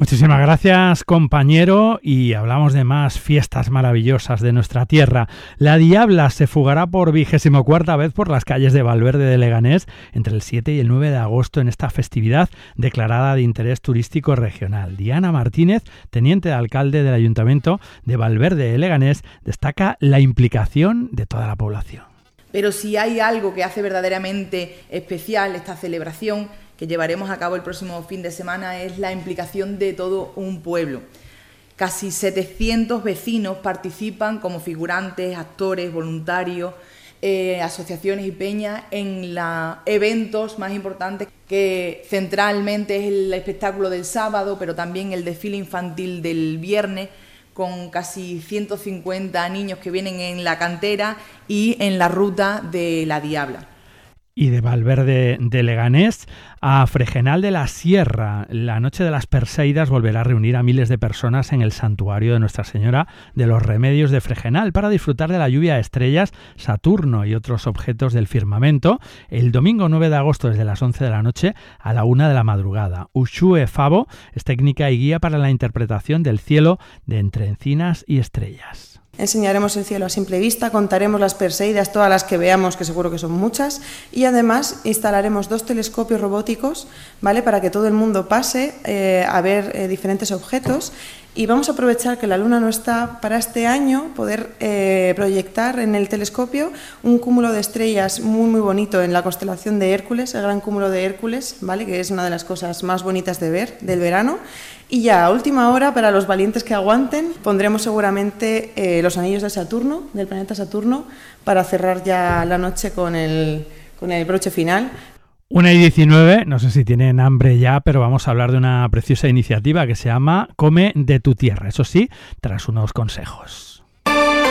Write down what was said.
Muchísimas gracias, compañero, y hablamos de más fiestas maravillosas de nuestra tierra. La Diabla se fugará por 24ª vez por las calles de Valverde de Leganés entre el 7 y el 9 de agosto en esta festividad declarada de interés turístico regional. Diana Martínez, teniente de alcalde del Ayuntamiento de Valverde de Leganés, destaca la implicación de toda la población. Pero si hay algo que hace verdaderamente especial esta celebración que llevaremos a cabo el próximo fin de semana es la implicación de todo un pueblo. Casi 700 vecinos participan como figurantes, actores, voluntarios, asociaciones y peñas en los eventos más importantes, que centralmente es el espectáculo del sábado, pero también el desfile infantil del viernes, con casi 150 niños que vienen en la cantera y en la ruta de la Diabla. Y de Valverde de Leganés a Fregenal de la Sierra, la Noche de las Perseidas volverá a reunir a miles de personas en el santuario de Nuestra Señora de los Remedios de Fregenal para disfrutar de la lluvia de estrellas, Saturno y otros objetos del firmamento el domingo 9 de agosto desde las 11 de la noche a la 1 de la madrugada. Uxue Fabo es técnica y guía para la interpretación del cielo de entre encinas y estrellas. Enseñaremos el cielo a simple vista, contaremos las perseidas, todas las que veamos, que seguro que son muchas, y además instalaremos 2 telescopios robóticos, ¿vale?, para que todo el mundo pase a ver diferentes objetos. Y vamos a aprovechar que la luna no está para este año, poder proyectar en el telescopio un cúmulo de estrellas muy muy bonito en la constelación de Hércules, el gran cúmulo de Hércules, ¿vale?, que es una de las cosas más bonitas de ver del verano. Y ya a última hora, para los valientes que aguanten, pondremos seguramente los anillos de Saturno, del planeta Saturno, para cerrar ya la noche con el broche final. 1:19, no sé si tienen hambre ya, pero vamos a hablar de una preciosa iniciativa que se llama Come de tu Tierra, eso sí, tras unos consejos.